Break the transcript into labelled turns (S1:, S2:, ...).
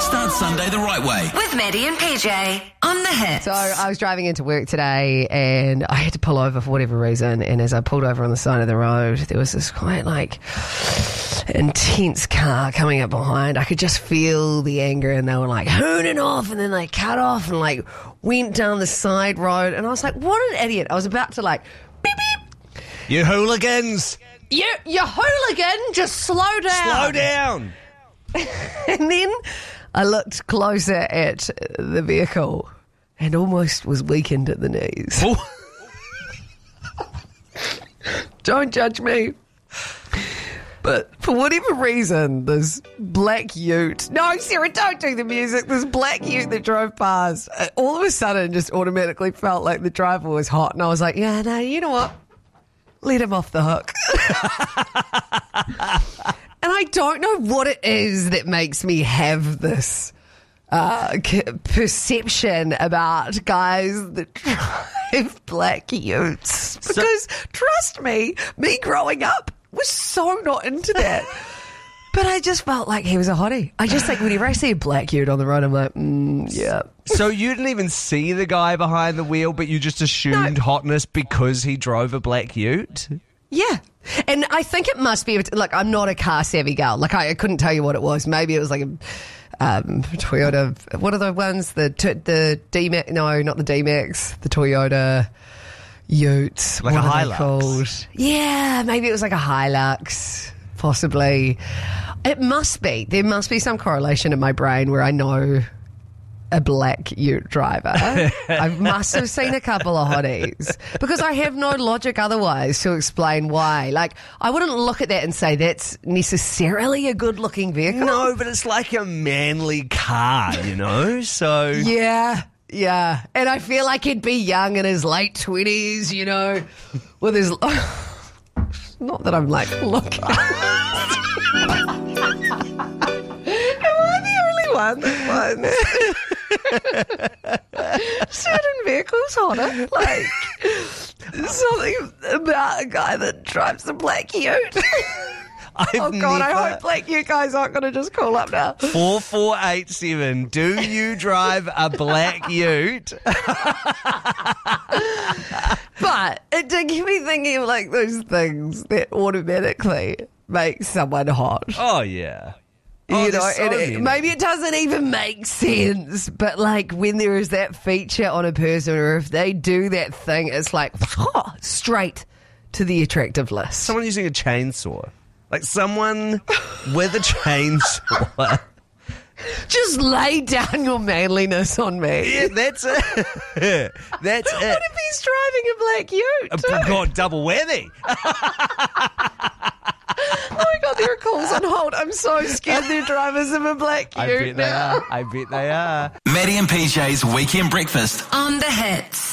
S1: Start Sunday the right way.
S2: With Maddie and PJ on The Hits.
S3: So I was driving into work today and I had to pull over for whatever reason. And as I pulled over on the side of the road, there was this quite intense car coming up behind. I could just feel the anger, and they were hooning off, and then they cut off and went down the side road. And I was like, what an idiot. I was about to beep, beep.
S4: You hooligans!
S3: You hooligan, just slow down.
S4: Slow down!
S3: And then I looked closer at the vehicle and almost was weakened at the knees. Don't judge me. But for whatever reason, this black ute... No, Sarah, don't do the music. This black ute that drove past, all of a sudden just automatically felt like the driver was hot. And I was like, yeah, no, you know what? Let him off the hook. And I don't know what it is that makes me have this perception about guys that drive black utes. Because, trust me growing up was so not into that. But I just felt like he was a hottie. I just think whenever I see a black ute on the road, I'm like, yeah.
S4: So you didn't even see the guy behind the wheel, but you just assumed hotness because he drove a black ute?
S3: Yeah. And I think it must be, I'm not a car savvy gal. I couldn't tell you what it was. Maybe it was a Toyota. What are the ones? The D-Max? No, not the D-Max. The Toyota Utes.
S4: Like
S3: what
S4: a
S3: are they
S4: Hilux?
S3: called? Yeah, maybe it was like a Hilux. Possibly. It must be. There must be some correlation in my brain where I know a black ute driver. I must have seen a couple of hotties because I have no logic otherwise to explain why. I wouldn't look at that and say that's necessarily a good looking vehicle.
S4: No, but it's like a manly car, so...
S3: Yeah. And I feel like he'd be young in his late 20s, with his... Not that I'm looking. Am I the only one that finds certain vehicles hotter? Something about a guy that drives a black ute. I hope black ute guys aren't going to just call up now.
S4: 4487, do you drive a black ute?
S3: But it did get me thinking of those things that automatically make someone hot.
S4: Oh, yeah.
S3: Maybe it doesn't even make sense, but when there is that feature on a person, or if they do that thing, it's straight to the attractive list.
S4: Someone using a chainsaw. Someone with a chainsaw.
S3: Just lay down your manliness on me.
S4: Yeah, that's it. That's it.
S3: What if he's driving a black ute?
S4: God, double whammy.
S3: Oh my God, there are calls on hold. I'm so scared they're drivers of a black ute.
S4: I bet they are.
S1: Maddie and PJ's Weekend Breakfast
S2: On The Hits.